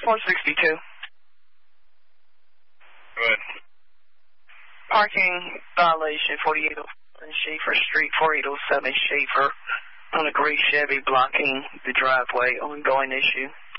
462. Go ahead. Parking violation 4807 Schaefer Street, 4807 Schaefer on a gray Chevy blocking the driveway. Ongoing issue.